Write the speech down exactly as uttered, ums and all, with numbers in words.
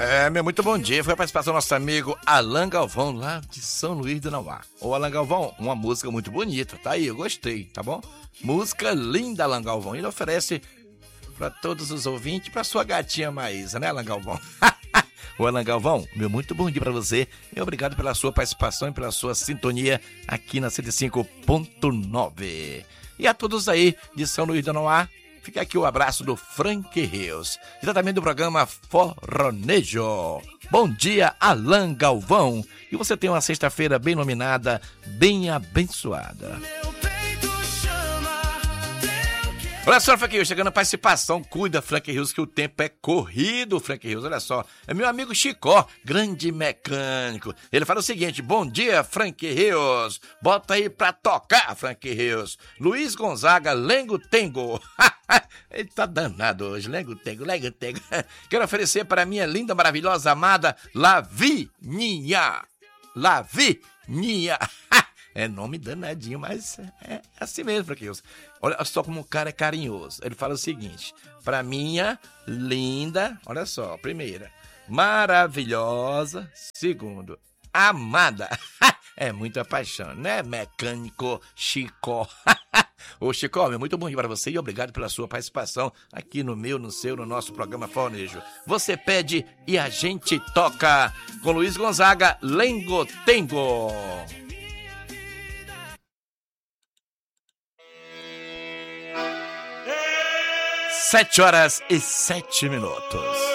É, meu muito bom dia. Foi a participação do nosso amigo Alan Galvão, lá de São Luís do Nauá. Ô, Alan Galvão, uma música muito bonita, tá aí, eu gostei, tá bom? Música linda, Alan Galvão. Ele oferece pra todos os ouvintes, pra sua gatinha Maísa, né, Alan Galvão? Ô, Alan Galvão, meu muito bom dia pra você e obrigado pela sua participação e pela sua sintonia aqui na cento e cinco ponto nove. E a todos aí de São Luís do Nauá, fica aqui o abraço do Frank Rios, diretamente do programa Forronejo. Bom dia, Alan Galvão. E você tem uma sexta-feira bem iluminada, bem abençoada. Olha só, Frank Rios, chegando a participação. Cuida, Frank Rios, que o tempo é corrido, Frank Rios. Olha só, é meu amigo Chicó, grande mecânico. Ele fala o seguinte: bom dia, Frank Rios. Bota aí pra tocar, Frank Rios. Luiz Gonzaga, Lengo Tengo. Ele tá danado hoje, Lengo Tengo, Lengo Tengo. Quero oferecer para minha linda, maravilhosa, amada Lavininha. Lavininha. É nome danadinho, mas é assim mesmo, Frank Rios. Olha só como o cara é carinhoso. Ele fala o seguinte: pra minha linda, olha só, primeira, maravilhosa, segundo, amada. É muita paixão, né, mecânico Chicó? Ô, Chicó, meu muito bom dia para você e obrigado pela sua participação aqui no meu, no seu, no nosso programa Forronejo. Você pede e a gente toca com Luiz Gonzaga, Lengo Tengo. Sete horas e sete minutos.